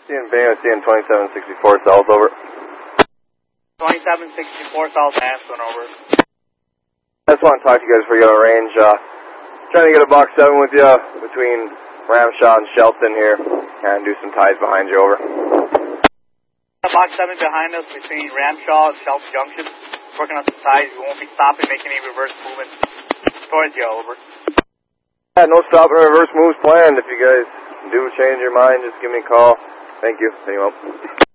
CN Bay, CN 2764 South, over. 2764 South Aspen, over. I just want to talk to you guys before you get on range. Trying to get a box 7 with you between Ramshaw and Shelton here, and do some ties behind you, over. Box 7 behind us between Ramshaw and Shelton Junction. Working on some ties. We won't be stopping, making any reverse movement towards you, over. Yeah, no stop and reverse moves planned. If you guys do change your mind, just give me a call. Thank you. Anyway.